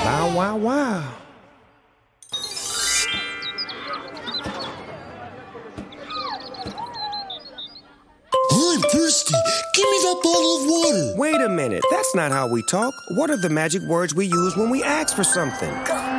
Wow, wow, wow. I'm thirsty. Give me that bottle of water. Wait a minute. That's not how we talk. What are the magic words we use when we ask for something?